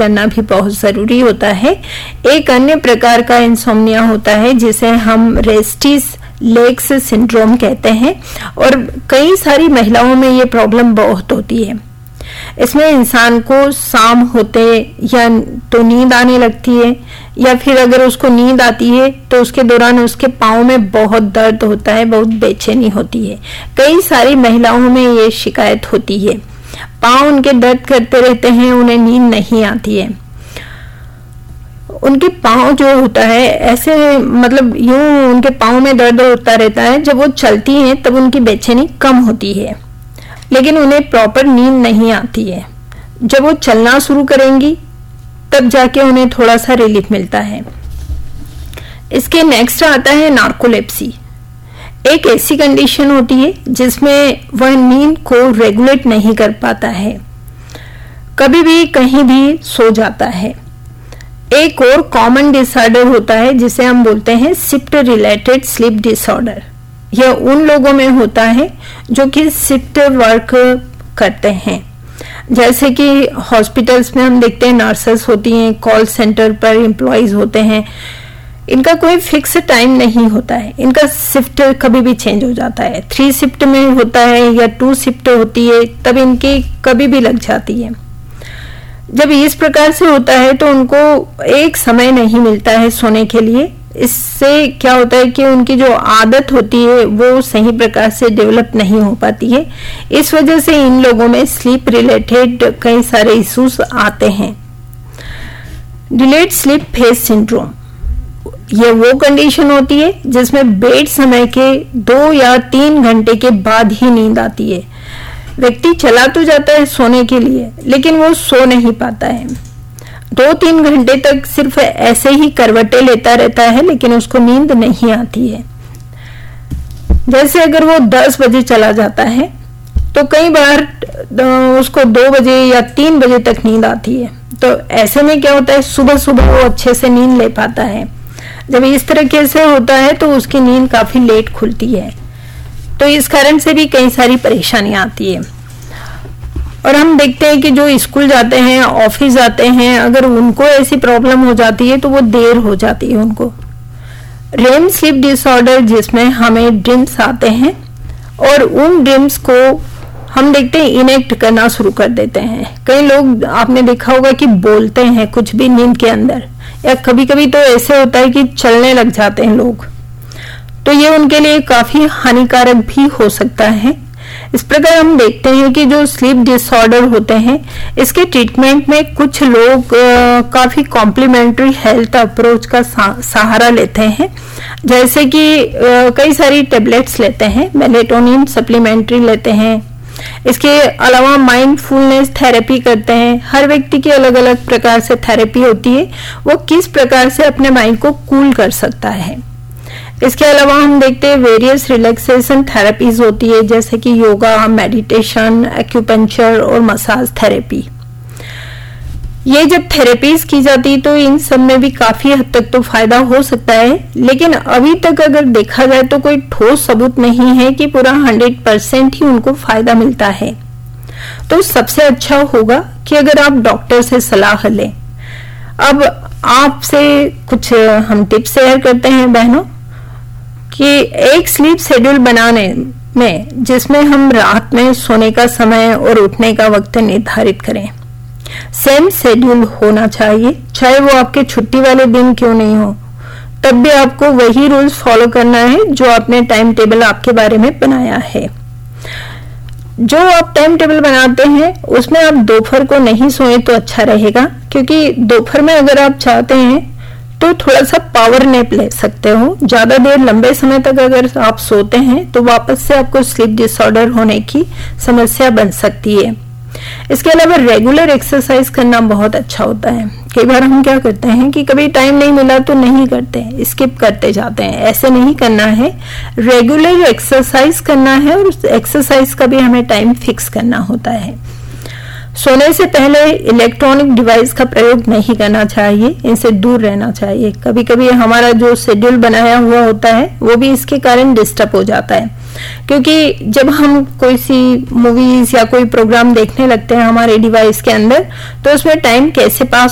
करना भी बहुत ज़रूरी होता है। एक अन्य प्रकार का इंसोम्निया होता है जिसे हम रेस्टिस लेग्स सिंड्रोम कहते हैं, और कई सारी महिलाओं में ये प्रॉब्लम बहुत होती है। इसमें इंसान को शाम होते या तो नींद आने लगती है, या फिर अगर उसको नींद आती है तो उसके दौरान उसके पाँव में बहुत दर्द होता है, बहुत बेचैनी होती है। कई सारी महिलाओं में ये शिकायत होती है, पाँव उनके दर्द करते रहते हैं, उन्हें नींद नहीं आती है। उनके पाँव जो होता है ऐसे, मतलब यूं उनके पाँव में दर्द होता रहता है। जब वो चलती हैं तब उनकी बेचैनी कम होती है, लेकिन उन्हें प्रॉपर नींद नहीं आती है। जब वो चलना शुरू करेंगी तब जाके उन्हें थोड़ा सा रिलीफ मिलता है। इसके नेक्स्ट आता है नार्कोलेप्सी। एक ऐसी कंडीशन होती है जिसमें वह नींद को रेगुलेट नहीं कर पाता है, कभी भी कहीं भी सो जाता है। एक और कॉमन डिसऑर्डर होता है जिसे हम बोलते हैं शिफ्ट रिलेटेड स्लीप डिसऑर्डर। यह उन लोगों में होता है जो कि शिफ्ट वर्क करते हैं, जैसे कि हॉस्पिटल्स में हम देखते हैं नर्सेस होती हैं, कॉल सेंटर पर एम्प्लॉयज होते हैं। इनका कोई फिक्स टाइम नहीं होता है, इनका शिफ्ट कभी भी चेंज हो जाता है। 3 शिफ्ट में होता है या 2 शिफ्ट होती है, तब इनकी कभी भी लग जाती है। जब इस प्रकार से होता है तो उनको एक समय नहीं मिलता है सोने के लिए। इससे क्या होता है कि उनकी जो आदत होती है वो सही प्रकार से डेवलप नहीं हो पाती है। इस वजह से इन लोगों में स्लीप रिलेटेड कई सारे इश्यूज आते हैं। डिलेड स्लीप फेज सिंड्रोम, ये वो कंडीशन होती है जिसमें बेड समय के 2 या 3 घंटे के बाद ही नींद आती है। व्यक्ति चला तो जाता है सोने के लिए, लेकिन वो सो नहीं पाता है। 2-3 घंटे तक सिर्फ ऐसे ही करवटें लेता रहता है, लेकिन उसको नींद नहीं आती है। जैसे अगर वो 10 बजे चला जाता है तो कई बार उसको 2 बजे या 3 बजे तक नींद आती है। तो ऐसे में क्या होता है, सुबह सुबह वो अच्छे से नींद ले पाता है। जब इस तरह से होता है तो उसकी नींद काफी लेट खुलती है। तो इस कारण से भी कई सारी परेशानियां आती है। और हम देखते हैं कि जो स्कूल जाते हैं, ऑफिस जाते हैं, अगर उनको ऐसी प्रॉब्लम हो जाती है तो वो देर हो जाती है उनको। रेम स्लीप डिसऑर्डर, जिसमें हमें ड्रीम्स आते हैं और उन ड्रीम्स को हम देखते हैं इनेक्ट करना शुरू कर देते हैं। कई लोग आपने देखा होगा कि बोलते हैं कुछ भी नींद के अंदर, या कभी कभी तो ऐसे होता है कि चलने लग जाते हैं लोग। तो ये उनके लिए काफी हानिकारक भी हो सकता है। इस प्रकार हम देखते हैं कि जो स्लीप डिसऑर्डर होते हैं, इसके ट्रीटमेंट में कुछ लोग काफी कॉम्प्लीमेंट्री हेल्थ अप्रोच का सहारा लेते हैं, जैसे कि कई सारी टेबलेट्स लेते हैं, मेलेटोनिन सप्लीमेंट्री लेते हैं। इसके अलावा माइंडफुलनेस थेरेपी करते हैं। हर व्यक्ति की अलग अलग प्रकार से थेरेपी होती है, वो किस प्रकार से अपने माइंड को कूल कर सकता है। इसके अलावा हम देखते हैं वेरियस रिलैक्सेशन थेरेपीज होती है, जैसे कि योगा, मेडिटेशन, एक्यूपंक्चर और मसाज थेरेपी। ये जब थेरेपीज की जाती तो इन सब में भी काफी हद तक तो फायदा हो सकता है, लेकिन अभी तक अगर देखा जाए तो कोई ठोस सबूत नहीं है कि पूरा 100% ही उनको फायदा मिलता है। तो सबसे अच्छा होगा कि अगर आप डॉक्टर से सलाह लें। अब आपसे कुछ हम टिप्स शेयर करते हैं बहनों, कि एक स्लीप शेड्यूल बनाने में जिसमें हम रात में सोने का समय और उठने का वक्त निर्धारित करें। सेम शेड्यूल होना चाहिए, चाहे वो आपके छुट्टी वाले दिन क्यों नहीं हो, तब भी आपको वही रूल्स फॉलो करना है जो आपने टाइम टेबल आपके बारे में बनाया है। जो आप टाइम टेबल बनाते हैं उसमें आप दोपहर को नहीं सोए तो अच्छा रहेगा, क्योंकि दोपहर में अगर आप चाहते हैं तो थोड़ा सा पावर नैप ले सकते हो। ज्यादा देर लंबे समय तक अगर आप सोते हैं तो वापस से आपको स्लीप डिसऑर्डर होने की समस्या बन सकती है। इसके अलावा रेगुलर एक्सरसाइज करना बहुत अच्छा होता है। कई बार हम क्या करते हैं कि कभी टाइम नहीं मिला तो नहीं करते, स्किप करते जाते हैं। ऐसे नहीं करना है, रेगुलर एक्सरसाइज करना है, और उस एक्सरसाइज का भी हमें टाइम फिक्स करना होता है। सोने से पहले इलेक्ट्रॉनिक डिवाइस का प्रयोग नहीं करना चाहिए, इनसे दूर रहना चाहिए। कभी कभी हमारा जो शेड्यूल बनाया हुआ होता है वो भी इसके कारण डिस्टर्ब हो जाता है, क्योंकि जब हम कोई सी मूवीज या कोई प्रोग्राम देखने लगते हैं हमारे डिवाइस के अंदर, तो उसमें टाइम कैसे पास